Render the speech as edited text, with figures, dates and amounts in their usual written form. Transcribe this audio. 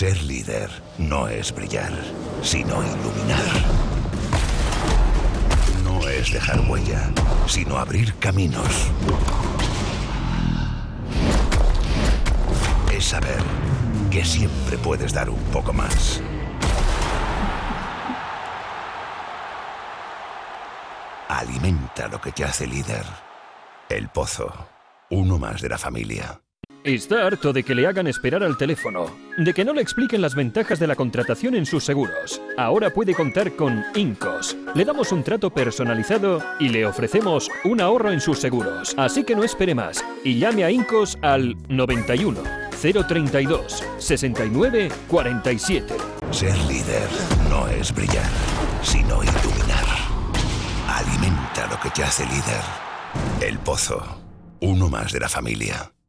Ser líder no es brillar, sino iluminar. No es dejar huella, sino abrir caminos. Es saber que siempre puedes dar un poco más. Alimenta lo que te hace líder. El Pozo, uno más de la familia. Está harto de que le hagan esperar al teléfono, de que no le expliquen las ventajas de la contratación en sus seguros. Ahora puede contar con Incos. Le damos un trato personalizado y le ofrecemos un ahorro en sus seguros. Así que no espere más y llame a Incos al 91 032 69 47. Ser líder no es brillar, sino iluminar. Alimenta lo que te hace líder. El Pozo, uno más de la familia.